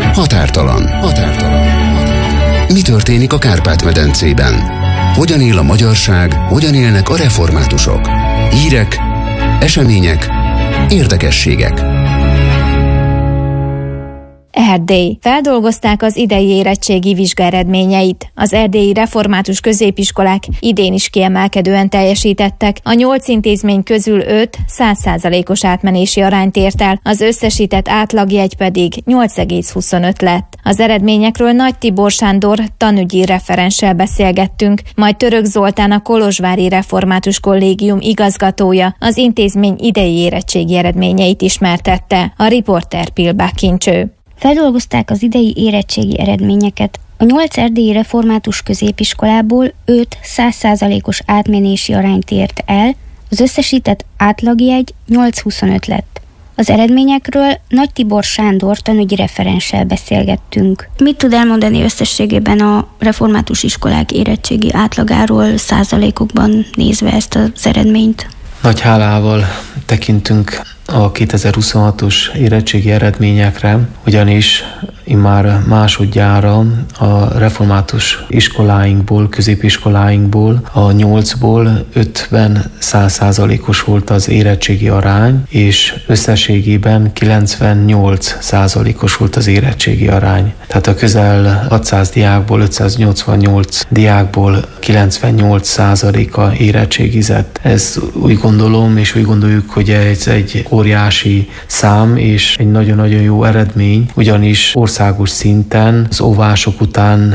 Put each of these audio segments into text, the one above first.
Határtalan. Mi történik a Kárpát-medencében? Hogyan él a magyarság, hogyan élnek a reformátusok? Hírek, események, érdekességek. Erdély. Feldolgozták az idei érettségi vizsgaeredményeit. Az erdélyi református középiskolák idén is kiemelkedően teljesítettek. A 8 intézmény közül 5 100%-os átmenési arányt ért el, az összesített átlagjegy pedig 8,25 lett. Az eredményekről Nagy Tibor Sándor tanügyi referenssel beszélgettünk, majd Török Zoltán, a Kolozsvári Református Kollégium igazgatója az intézmény idei érettségi eredményeit ismertette. A riporter Pilbák Kincső. Feldolgozták az idei érettségi eredményeket. A 8 erdélyi református középiskolából 5 100%-os átmenési arányt ért el, az összesített átlagjegy 8,25 lett. Az eredményekről Nagy Tibor Sándor tanügyi referenssel beszélgettünk. Mit tud elmondani összességében a református iskolák érettségi átlagáról százalékokban nézve ezt az eredményt? Nagy hálával tekintünk a 2026-os érettségi eredményekre, ugyanis immár másodjára a református iskoláinkból, középiskoláinkból a 8-ból 5-ben 100%-os volt az érettségi arány, és összességében 98%-os volt az érettségi arány. Tehát a közel 600 diákból, 588 diákból 98%-a érettségizett. Ez úgy gondolom, és úgy gondoljuk, hogy ez egy óriási szám, és egy nagyon-nagyon jó eredmény, ugyanis országos szinten az óvások után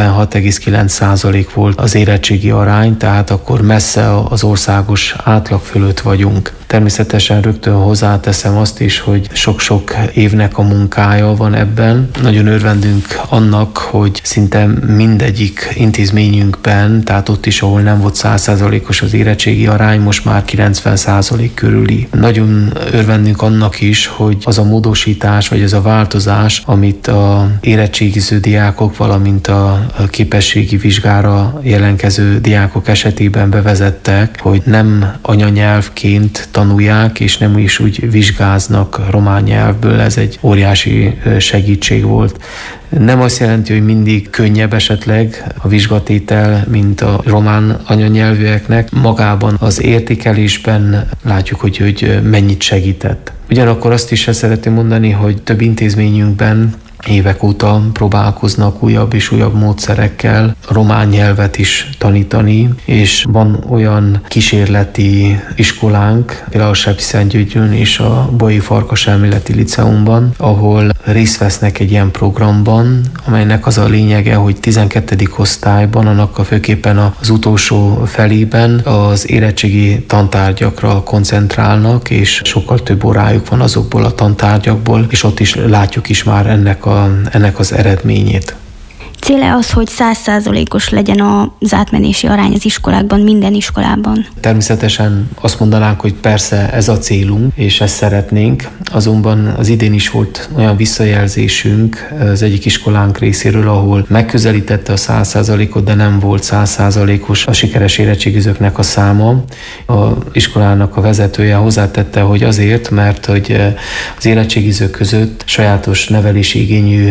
76,9% volt az érettségi arány, tehát akkor messze az országos átlag fölött vagyunk. Természetesen rögtön hozzáteszem azt is, hogy sok-sok évnek a munkája van ebben. Nagyon örvendünk annak, hogy szinte mindegyik intézményünkben, tehát ott is, ahol nem volt 100%-os az érettségi arány, most már 90% körüli. Nagyon örvendünk annak is, hogy az a módosítás, vagy az a változás, amit a érettségiző diákok, valamint a képességi vizsgára jelentkező diákok esetében bevezettek, hogy nem anyanyelvként tanulják, és nem is úgy vizsgáznak román nyelvből. Ez egy óriási segítség volt. Nem azt jelenti, hogy mindig könnyebb esetleg a vizsgatétel, mint a román anyanyelvűeknek. Magában az értékelésben látjuk, hogy mennyit segített. Ugyanakkor azt is szeretném mondani, hogy több intézményünkben évek óta próbálkoznak újabb és újabb módszerekkel román nyelvet is tanítani, és van olyan kísérleti iskolánk, például a Sepsiszentgyörgyön és a Bolyai Farkas Elméleti Liceumban, ahol részt vesznek egy ilyen programban, amelynek az a lényege, hogy 12. osztályban, annak a főképpen az utolsó felében az érettségi tantárgyakra koncentrálnak, és sokkal több órájuk van azokból a tantárgyakból, és ott is látjuk is már ennek az eredményét. Céle az, hogy 100%-os legyen az átmenési arány az iskolákban, minden iskolában? Természetesen azt mondanánk, hogy persze ez a célunk, és ezt szeretnénk, azonban az idén is volt olyan visszajelzésünk az egyik iskolánk részéről, ahol megközelítette a 100%-ot, de nem volt 100%-os a sikeres érettségizőknek a száma. Az iskolának a vezetője hozzátette, hogy azért, mert hogy az érettségizők között sajátos nevelési igényű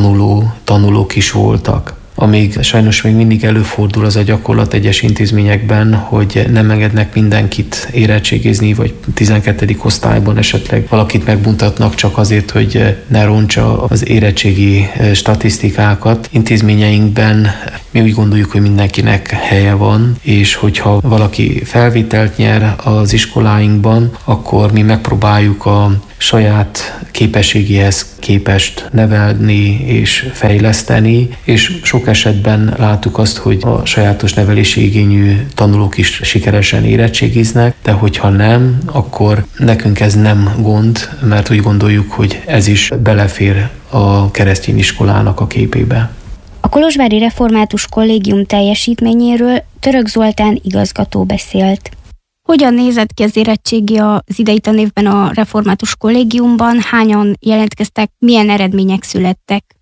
tanulók is voltak. Amíg sajnos még mindig előfordul az a gyakorlat egyes intézményekben, hogy nem engednek mindenkit érettségizni, vagy 12. osztályban esetleg valakit megbuntatnak csak azért, hogy ne rontsa az érettségi statisztikákat. Intézményeinkben mi úgy gondoljuk, hogy mindenkinek helye van, és hogyha valaki felvételt nyer az iskoláinkban, akkor mi megpróbáljuk a saját képességéhez képest nevelni és fejleszteni, és sok esetben láttuk azt, hogy a sajátos nevelési igényű tanulók is sikeresen érettségiznek, de hogyha nem, akkor nekünk ez nem gond, mert úgy gondoljuk, hogy ez is belefér a keresztény iskolának a képébe. A Kolozsvári Református Kollégium teljesítményéről Török Zoltán igazgató beszélt. Hogyan nézett ki az érettségi az idei tanévben a Református Kollégiumban? Hányan jelentkeztek? Milyen eredmények születtek?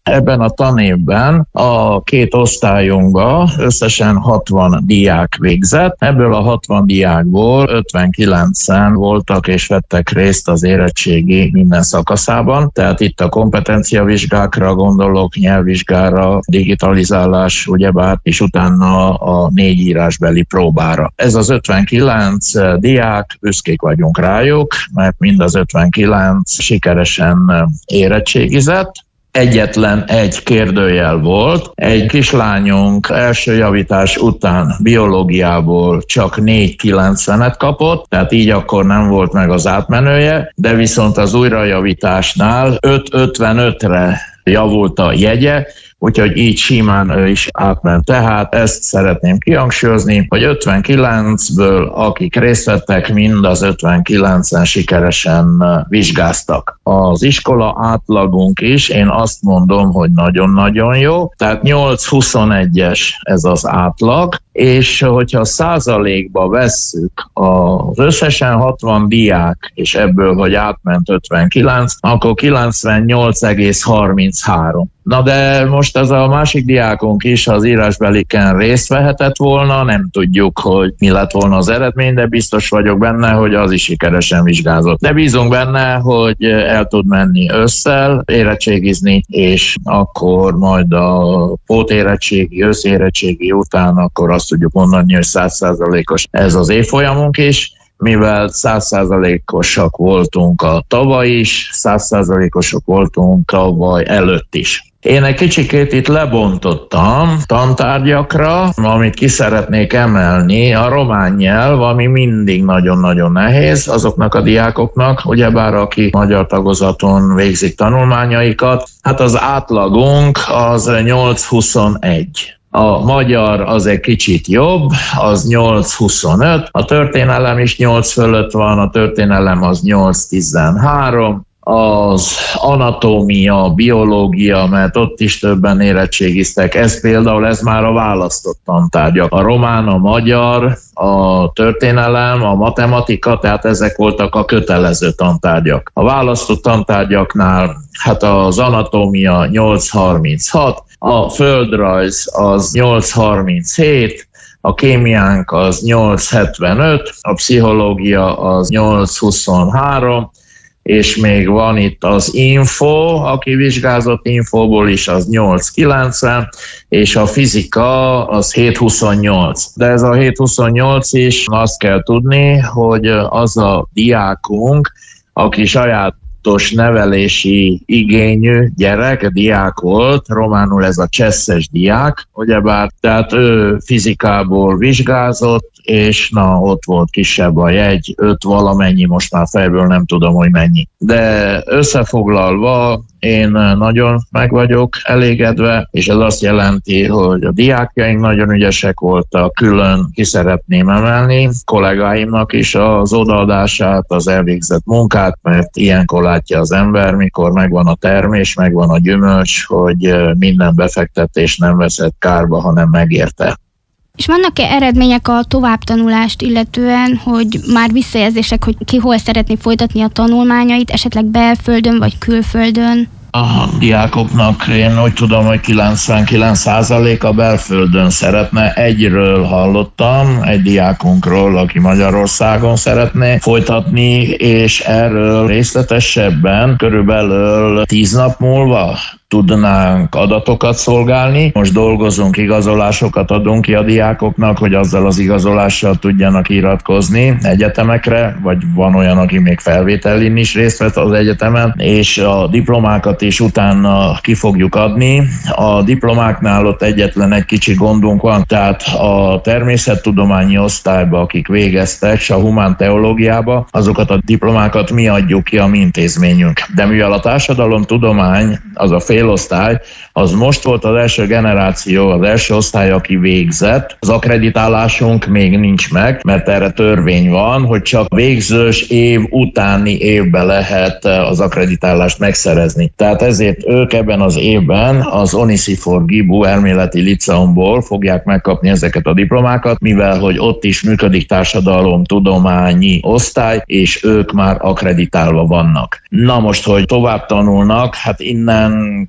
Ebben a tanévben a 2 osztályunkban összesen 60 diák végzett. Ebből a 60 diákból 59-en voltak és vettek részt az érettségi minden szakaszában. Tehát itt a kompetenciavizsgákra gondolok, nyelvvizsgára, digitalizálás, ugyebár, és utána a 4 írásbeli próbára. Ez az 59 diák, büszkék vagyunk rájuk, mert mind az 59 sikeresen érettségizett. Egyetlen egy kérdőjel volt. Egy kislányunk első javítás után biológiából csak 4,90-et kapott, tehát így akkor nem volt meg az átmenője, de viszont az újrajavításnál 5,55-re javult a jegye, úgyhogy így simán ő is átment. Tehát ezt szeretném kihangsúlyozni, hogy 59-ből, akik részt vettek, mind az 59-en sikeresen vizsgáztak. Az iskola átlagunk is, én azt mondom, hogy nagyon-nagyon jó, tehát 8,21-es ez az átlag, és hogyha százalékba vesszük az összesen 60 diák, és ebből, hogy átment 59, akkor 98,33. Na de most ez a másik diákunk is az írásbeliken részt vehetett volna, nem tudjuk, hogy mi lett volna az eredmény, de biztos vagyok benne, hogy az is sikeresen vizsgázott. De bízunk benne, hogy el tud menni ősszel érettségizni, és akkor majd a pótérettségi, összérettségi után akkor azt tudjuk mondani, hogy 100%-os ez az évfolyamunk is, mivel 100%-osak voltunk a tavaly is, 100%-osok voltunk tavaly előtt is. Én egy kicsikét itt lebontottam tantárgyakra, amit ki szeretnék emelni, a román nyelv, ami mindig nagyon-nagyon nehéz azoknak a diákoknak, ugyebár aki magyar tagozaton végzik tanulmányaikat. Hát az átlagunk az 8,21. A magyar az egy kicsit jobb, az 8,25, a történelem is 8 fölött van, a történelem az 8,13, az anatómia, biológia, mert ott is többen érettségiztek, ez már a választott tantárgyak. A román, a magyar, a történelem, a matematika, tehát ezek voltak a kötelező tantárgyak. A választott tantárgyaknál hát az anatómia 8,36, a földrajz az 8,37, a kémiánk az 8,75, a pszichológia az 8,23, és még van itt az info, aki vizsgázott infóból is, az 8,90, és a fizika az 7,28. De ez a 7,28 is, azt kell tudni, hogy az a diákunk, aki sajátos nevelési igényű gyerek, diák volt, románul ez a csesszes diák, ugyebár, tehát ő fizikából vizsgázott, és na, ott volt kisebb a jegy, 5 valamennyi, most már fejből nem tudom, hogy mennyi. De összefoglalva, én nagyon meg vagyok elégedve, és ez azt jelenti, hogy a diákjaink nagyon ügyesek voltak, külön ki szeretném emelni kollégáimnak is az odaadását, az elvégzett munkát, mert ilyenkor látja az ember, mikor megvan a termés, megvan a gyümölcs, hogy minden befektetés nem veszett kárba, hanem megérte. És vannak-e eredmények a továbbtanulást illetően, hogy már visszajelzések, hogy ki hol szeretné folytatni a tanulmányait, esetleg belföldön vagy külföldön? A diákoknak én úgy tudom, hogy 99% belföldön szeretne. Egyről hallottam, egy diákunkról, aki Magyarországon szeretné folytatni, és erről részletesebben körülbelül 10 nap múlva tudnánk adatokat szolgálni. Most dolgozunk, igazolásokat adunk ki a diákoknak, hogy azzal az igazolással tudjanak iratkozni egyetemekre, vagy van olyan, aki még felvételin is részt vett az egyetemen, és a diplomákat is utána ki fogjuk adni. A diplomáknál ott egyetlen egy kicsi gondunk van, tehát a természettudományi osztályba, akik végeztek, és a humánteológiába, azokat a diplomákat mi adjuk ki a mi intézményünk. De mivel a társadalomtudomány az a félosztály, az most volt az első generáció, az első osztály, aki végzett. Az akkreditálásunk még nincs meg, mert erre törvény van, hogy csak végzős év utáni évben lehet az akkreditálást megszerezni. Tehát ezért ők ebben az évben az Onisifor Gibu elméleti liceumból fogják megkapni ezeket a diplomákat, mivel hogy ott is működik társadalomtudományi osztály, és ők már akkreditálva vannak. Na most, hogy tovább tanulnak, hát innen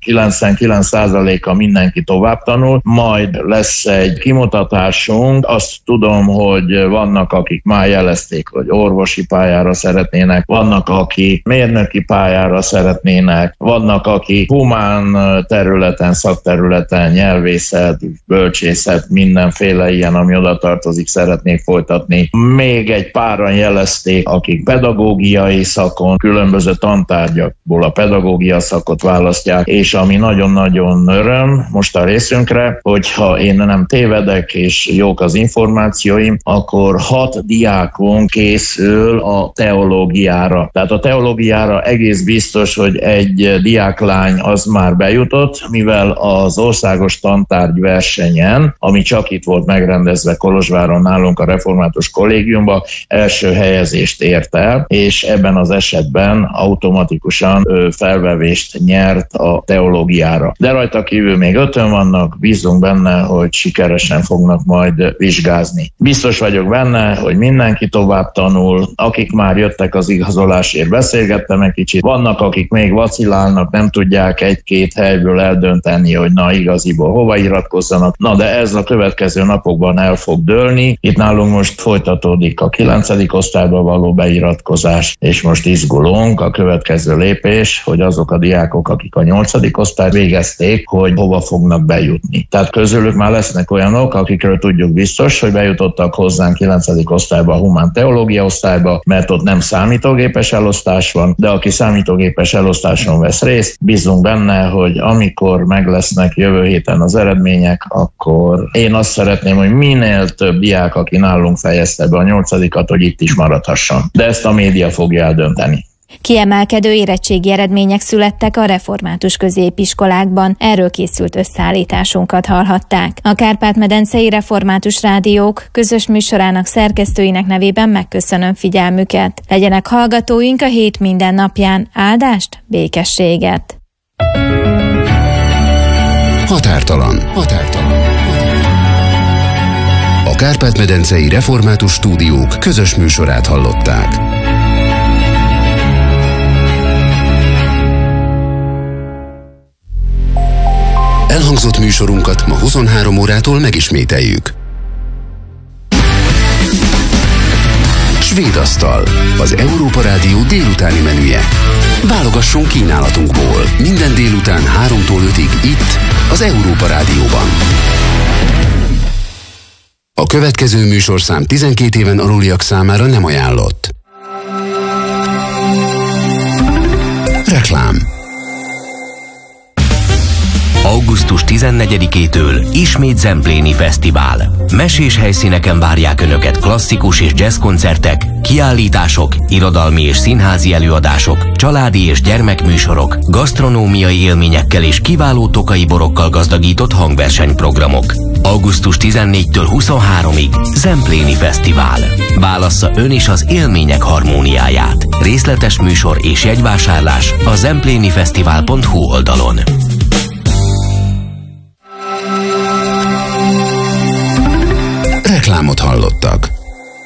99%-a mindenki tovább tanul, majd lesz egy kimutatásunk. Azt tudom, hogy vannak, akik már jelezték, hogy orvosi pályára szeretnének, vannak, akik mérnöki pályára szeretnének, vannak, akik humán területen, szakterületen, nyelvészet, bölcsészet, mindenféle ilyen, ami oda tartozik, szeretnék folytatni. Még egy páran jelezték, akik pedagógiai szakon, különböző tantárgyakból a pedagógia szakot választják, és ami nagyon-nagyon öröm most a részünkre, hogyha én nem tévedek, és jók az információim, akkor 6 diákon készül a teológiára. Tehát a teológiára egész biztos, hogy egy diáklány az már bejutott, mivel az országos tantárgyversenyen, ami csak itt volt megrendezve Kolozsváron nálunk a Református Kollégiumban, első helyezést ért el, és ebben az esetben automatikusan felvevést nyert a teológiára. De rajta kívül még 5-ön vannak, bízunk benne, hogy sikeresen fognak majd vizsgázni. Biztos vagyok benne, hogy mindenki tovább tanul, akik már jöttek az igazolásért, beszélgettem egy kicsit, vannak, akik még vacilálnak, nem tudják egy-két helyből eldönteni, hogy na igaziból hova iratkozzanak. Na de ez a következő napokban el fog dőlni. Itt nálunk most folytatódik a 9. osztályba való beiratkozás, és most izgulunk a következő lépés, hogy azok a diákok, akik a 8. osztályt végezték, hogy hova fognak bejutni. Tehát közülük már lesznek olyanok, akikről tudjuk biztos, hogy bejutottak hozzánk 9. osztályba, a humán teológia osztályba, mert ott nem számítógépes elosztás van, de aki számítógépes elosztáson vesz részt, bízunk benne, hogy amikor meg lesznek jövő héten az eredmények, akkor én azt szeretném, hogy minél több diák, aki nálunk fejezte be a 8-at, hogy itt is maradhasson. De ezt a média fogja eldönteni. Kiemelkedő érettségi eredmények születtek a református középiskolákban, erről készült összeállításunkat hallhatták. A Kárpát-medencei Református Rádiók közös műsorának szerkesztőinek nevében megköszönöm figyelmüket. Legyenek hallgatóink a hét minden napján. Áldást, békességet! Határtalan. A Kárpát-medencei Református Stúdiók közös műsorát hallották. Elhangzott műsorunkat ma 23 órától megismételjük. Svédasztal, az Európa Rádió délutáni menüje. Válogassunk kínálatunkból. Minden délután 3-tól 5-ig itt, az Európa Rádióban. A következő műsorszám 12 éven aluliak számára nem ajánlott. Reklám. Augusztus 14-től ismét Zempléni Fesztivál. Mesés helyszíneken várják Önöket klasszikus és jazz koncertek, kiállítások, irodalmi és színházi előadások, családi és gyermekműsorok, gasztronómiai élményekkel és kiváló tokai borokkal gazdagított hangversenyprogramok. Augusztus 14-től 23-ig Zempléni Fesztivál. Válassza ön is az élmények harmóniáját. Részletes műsor és jegyvásárlás a zemplénifesztivál.hu oldalon.